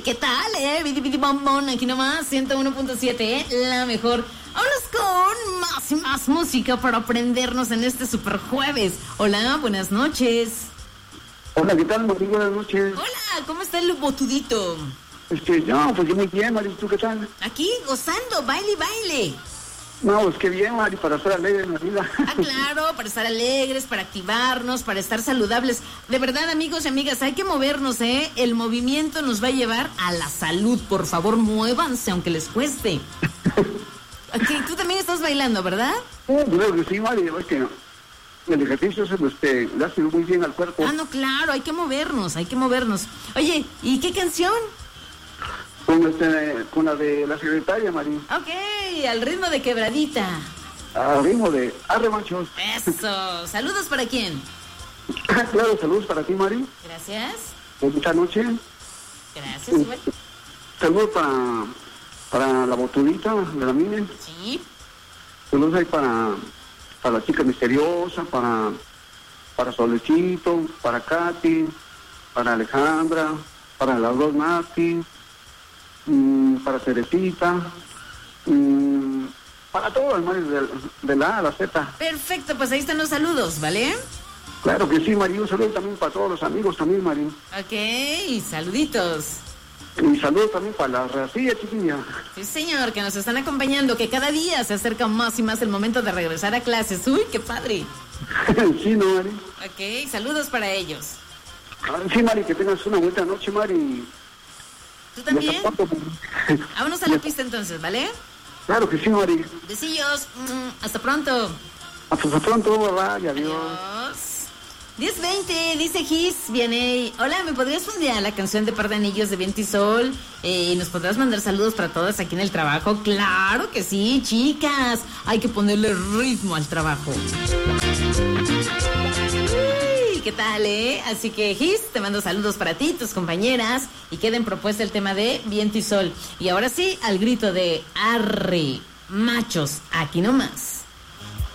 ¿qué tal, Vidi Vidi Bombón, aquí nomás, 101.7, la mejor. Vámonos con más y más música para aprendernos en este super jueves. Hola, buenas noches. Hola, ¿qué tal, Mari? Buenas noches. Hola, ¿cómo está el botudito? No, pues yo muy bien, Mari, ¿tú qué tal? Aquí, gozando, baile y baile. No, pues qué bien, Mari, para estar alegre en la vida. Ah, claro, para estar alegres, para activarnos, para estar saludables. De verdad, amigos y amigas, hay que movernos, ¿eh? El movimiento nos va a llevar a la salud. Por favor, muévanse, aunque les cueste. Ok, tú también estás bailando, ¿verdad? Creo que sí, Mari, es que el ejercicio le hace muy bien al cuerpo. Ah, no, claro, hay que movernos, hay que movernos. Oye, ¿y qué canción? Con la de la secretaria, Mari. Ok, al ritmo de Quebradita. Al ritmo de Arre Machos. Eso, ¿saludos para quién? Claro, saludos para ti, Mari. Gracias. Bonita noche. Gracias, igual. Saludos para la botudita de la mine. Sí. Saludos ahí para la chica misteriosa, para Solecito, para Katy, para Alejandra, para las dos Nati, para Teresita, para todos, Mari, de la A a la Z. Perfecto, pues ahí están los saludos, ¿vale? Claro que sí, Mari, un saludo también para todos los amigos también, Mari. Ok, saluditos. Y saludos también para la racilla, chiquilla. Sí, señor, que nos están acompañando, que cada día se acerca más y más el momento de regresar a clases. ¡Uy, qué padre! Sí, ¿no, Mari? Ok, saludos para ellos. Sí, Mari, que tengas una buena noche, Mari. ¿Tú también? Vámonos a la pista entonces, ¿vale? Claro que sí, Mari. Besillos. Hasta pronto. Hasta pronto, bye, adiós. Adiós. 10:20, dice Gis, viene. Hola, ¿me podrías fundir la canción de Par de Anillos de Viento y Sol? ¿Nos podrás mandar saludos para todas aquí en el trabajo? Claro que sí, chicas. Hay que ponerle ritmo al trabajo. Uy, ¿qué tal, Así que, Gis, te mando saludos para ti, tus compañeras. Y queda en propuesta el tema de Viento y Sol. Y ahora sí, al grito de Arre, machos, aquí nomás.